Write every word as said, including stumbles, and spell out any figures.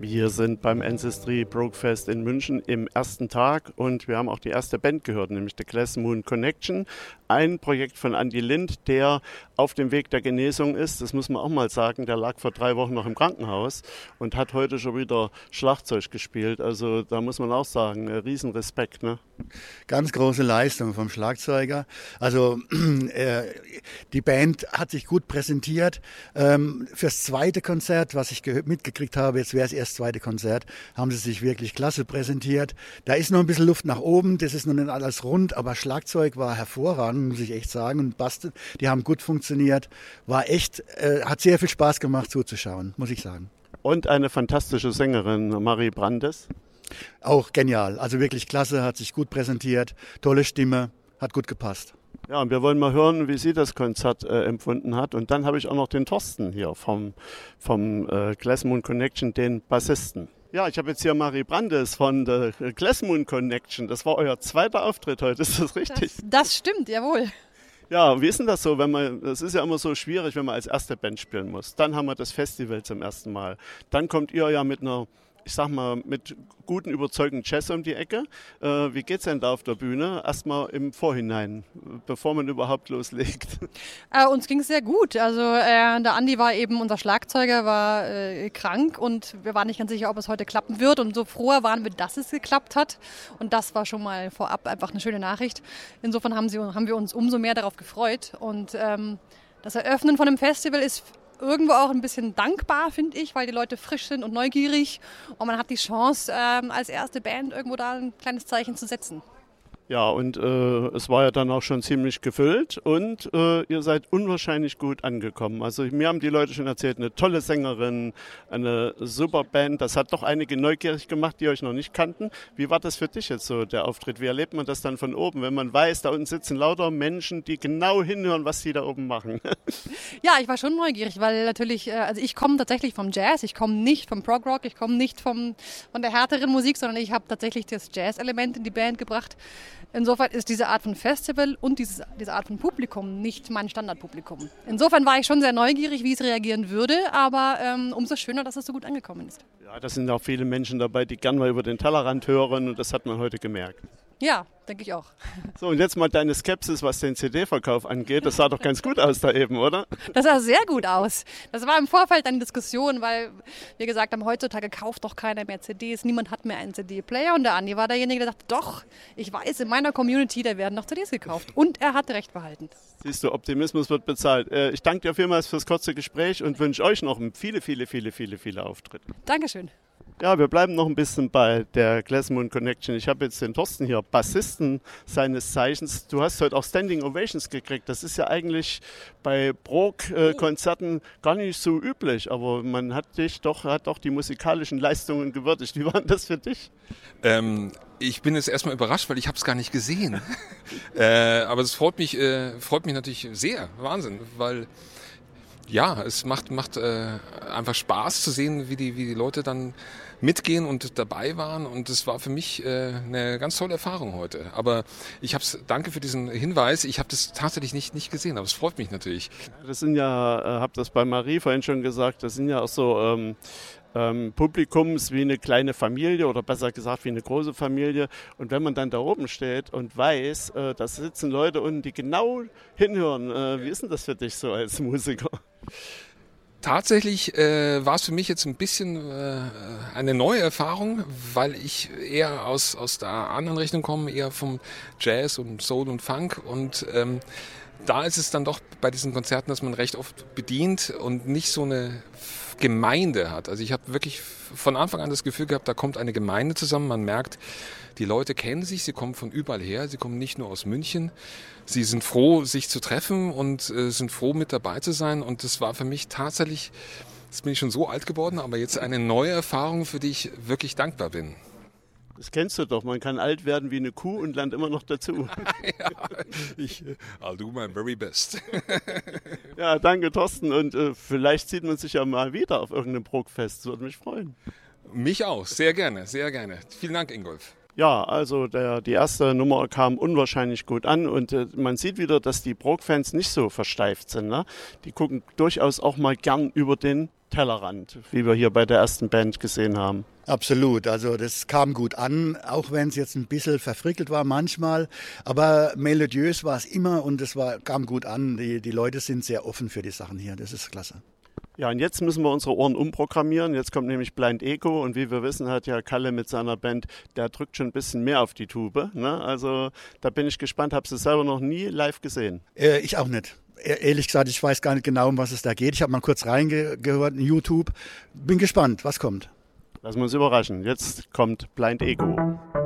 Wir sind beim Ancestry Brokfest in München im ersten Tag und wir haben auch die erste Band gehört, nämlich The Glass Moon Connection. Ein Projekt von Andy Lind, der auf dem Weg der Genesung ist. Das muss man auch mal sagen, der lag vor drei Wochen noch im Krankenhaus und hat heute schon wieder Schlagzeug gespielt. Also da muss man auch sagen, Riesenrespekt, ne? Ganz große Leistung vom Schlagzeuger. Also äh, die Band hat sich gut präsentiert. Ähm, fürs zweite Konzert, was ich ge- mitgekriegt habe, jetzt wäre es erst das zweite Konzert, haben sie sich wirklich klasse präsentiert. Da ist noch ein bisschen Luft nach oben, das ist noch nicht alles rund, aber Schlagzeug war hervorragend, muss ich echt sagen. Und Bass, die haben gut funktioniert. War echt, äh, hat sehr viel Spaß gemacht zuzuschauen, muss ich sagen. Und eine fantastische Sängerin, Marie Brandes. Auch genial, also wirklich klasse, hat sich gut präsentiert, tolle Stimme, hat gut gepasst. Ja, und wir wollen mal hören, wie sie das Konzert äh, empfunden hat. Und dann habe ich auch noch den Thorsten hier vom, vom äh, Glass Moon Connection, den Bassisten. Ja, ich habe jetzt hier Marie Brandes von der Glass Moon Connection. Das war euer zweiter Auftritt heute, ist das richtig? Das, das stimmt, jawohl. Ja, wie ist denn das so, wenn man, das ist ja immer so schwierig, wenn man als erste Band spielen muss. Dann haben wir das Festival zum ersten Mal. Dann kommt ihr ja mit einer, ich sag mal, mit guten, überzeugenden Jazz um die Ecke. Äh, wie geht's denn da auf der Bühne? Erstmal im Vorhinein, bevor man überhaupt loslegt. Äh, uns ging es sehr gut. Also äh, der Andi war eben, unser Schlagzeuger, war äh, krank und wir waren nicht ganz sicher, ob es heute klappen wird. Und so froher waren wir, dass es geklappt hat. Und das war schon mal vorab einfach eine schöne Nachricht. Insofern haben, sie, haben wir uns umso mehr darauf gefreut. Und ähm, das Eröffnen von einem Festival ist irgendwo auch ein bisschen dankbar, finde ich, weil die Leute frisch sind und neugierig und man hat die Chance, ähm, als erste Band irgendwo da ein kleines Zeichen zu setzen. Ja, und äh, es war ja dann auch schon ziemlich gefüllt und äh, ihr seid unwahrscheinlich gut angekommen. Also mir haben die Leute schon erzählt, eine tolle Sängerin, eine super Band. Das hat doch einige neugierig gemacht, die euch noch nicht kannten. Wie war das für dich jetzt so, der Auftritt? Wie erlebt man das dann von oben, wenn man weiß, da unten sitzen lauter Menschen, die genau hinhören, was sie da oben machen? Ja, ich war schon neugierig, weil natürlich, äh, also ich komme tatsächlich vom Jazz, ich komme nicht vom Prog-Rock, ich komme nicht vom, von der härteren Musik, sondern ich habe tatsächlich das Jazz-Element in die Band gebracht. Insofern ist diese Art von Festival und dieses, diese Art von Publikum nicht mein Standardpublikum. Insofern war ich schon sehr neugierig, wie es reagieren würde, aber ähm, umso schöner, dass es so gut angekommen ist. Ja, da sind auch viele Menschen dabei, die gern mal über den Tellerrand hören und das hat man heute gemerkt. Ja, denke ich auch. So, und jetzt mal deine Skepsis, was den C D-Verkauf angeht. Das sah doch ganz gut aus da eben, oder? Das sah sehr gut aus. Das war im Vorfeld eine Diskussion, weil wir gesagt haben, heutzutage kauft doch keiner mehr C Ds, niemand hat mehr einen C D-Player. Und der Andi war derjenige, der dachte, doch, ich weiß, in meiner Community, da werden noch C Ds gekauft. Und er hat recht behalten. Siehst du, Optimismus wird bezahlt. Ich danke dir vielmals fürs kurze Gespräch und wünsche euch noch viele, viele, viele, viele, viele Auftritte. Dankeschön. Ja, wir bleiben noch ein bisschen bei der Glass Moon Connection. Ich habe jetzt den Thorsten hier, Bassisten seines Zeichens. Du hast heute auch Standing Ovations gekriegt. Das ist ja eigentlich bei Brok-Konzerten gar nicht so üblich, aber man hat dich doch, hat doch die musikalischen Leistungen gewürdigt. Wie war denn das für dich? Ähm, ich bin jetzt erstmal überrascht, weil ich habe es gar nicht gesehen. äh, aber es freut mich, äh, freut mich natürlich sehr, Wahnsinn, weil ja, es macht, macht äh, einfach Spaß zu sehen, wie die, wie die Leute dann mitgehen und dabei waren. Und es war für mich äh, eine ganz tolle Erfahrung heute. Aber ich habe es, danke für diesen Hinweis. Ich habe das tatsächlich nicht, nicht gesehen, aber es freut mich natürlich. Das sind ja, äh, habe das bei Marie vorhin schon gesagt, das sind ja auch so ähm, ähm, Publikums wie eine kleine Familie oder besser gesagt wie eine große Familie. Und wenn man dann da oben steht und weiß, äh, da sitzen Leute unten, die genau hinhören, äh, wie ist denn das für dich so als Musiker? Tatsächlich äh, war es für mich jetzt ein bisschen äh, eine neue Erfahrung, weil ich eher aus, aus der anderen Richtung komme, eher vom Jazz und Soul und Funk. Und ähm, da ist es dann doch bei diesen Konzerten, dass man recht oft bedient und nicht so eine Gemeinde hat. Also ich habe wirklich von Anfang an das Gefühl gehabt, da kommt eine Gemeinde zusammen. Man merkt, die Leute kennen sich, sie kommen von überall her, sie kommen nicht nur aus München. Sie sind froh, sich zu treffen und äh, sind froh, mit dabei zu sein. Und das war für mich tatsächlich, jetzt bin ich schon so alt geworden, aber jetzt eine neue Erfahrung, für die ich wirklich dankbar bin. Das kennst du doch, man kann alt werden wie eine Kuh und lernt immer noch dazu. Ja, ich, I'll do my very best. Ja, danke Thorsten und äh, vielleicht sieht man sich ja mal wieder auf irgendeinem Brokfest, das würde mich freuen. Mich auch, sehr gerne, sehr gerne. Vielen Dank, Ingolf. Ja, also der, die erste Nummer kam unwahrscheinlich gut an und äh, man sieht wieder, dass die Prog-Fans nicht so versteift sind. Ne? Die gucken durchaus auch mal gern über den Tellerrand, wie wir hier bei der ersten Band gesehen haben. Absolut, also das kam gut an, auch wenn es jetzt ein bisschen verfrickelt war manchmal, aber melodiös war es immer und es war, kam gut an. Die, die Leute sind sehr offen für die Sachen hier, das ist klasse. Ja, und jetzt müssen wir unsere Ohren umprogrammieren. Jetzt kommt nämlich Blind Echo und wie wir wissen, hat ja Kalle mit seiner Band, der drückt schon ein bisschen mehr auf die Tube. Ne? Also da bin ich gespannt, habe sie selber noch nie live gesehen. Äh, ich auch nicht. Ehrlich gesagt, ich weiß gar nicht genau, um was es da geht. Ich habe mal kurz reingehört in YouTube. Bin gespannt, was kommt. Lassen wir uns überraschen. Jetzt kommt Blind Echo.